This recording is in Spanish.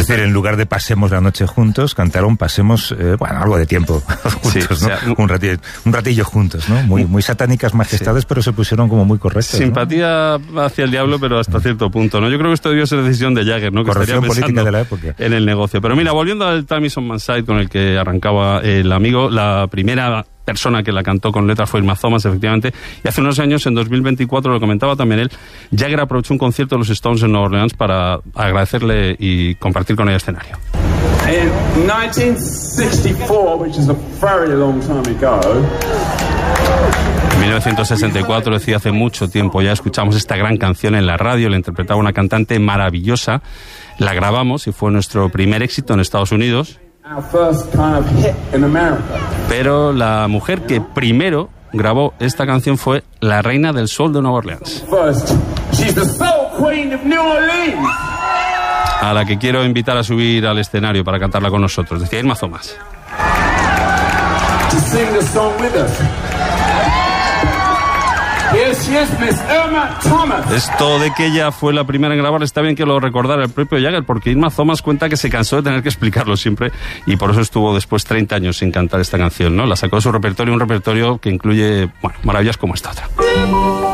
Es decir, en lugar de pasemos la noche juntos, cantaron pasemos, algo de tiempo juntos, sí, ¿no? O sea, un ratillo juntos, ¿no? Muy satánicas majestades, sí. Pero se pusieron como muy correctos. Simpatía, ¿no?, hacia el diablo, pero hasta cierto punto, ¿no? Yo creo que esto debió ser decisión de Jagger, ¿no? Que corrección política de la época. En el negocio. Pero mira, volviendo al Time Is On My Side con el que arrancaba el amigo, la primera persona que la cantó con letras fue Irma Thomas, efectivamente, y hace unos años, en 2024, lo comentaba también él, Jagger aprovechó un concierto de los Stones en Nueva Orleans para agradecerle y compartir con ella escenario. In 1964, which is a very long time ago. En 1964, decía, hace mucho tiempo ya escuchamos esta gran canción en la radio, la interpretaba una cantante maravillosa, la grabamos y fue nuestro primer éxito en Estados Unidos. Pero la mujer que primero grabó esta canción fue la reina del soul de Nueva Orleans, a la que quiero invitar a subir al escenario para cantarla con nosotros. Decía Irma Thomas. Esto de que ella fue la primera en grabar, está bien que lo recordara el propio Jagger, porque Irma Thomas cuenta que se cansó de tener que explicarlo siempre y por eso estuvo después 30 años sin cantar esta canción, ¿no? La sacó de su repertorio, un repertorio que incluye, maravillas como esta otra.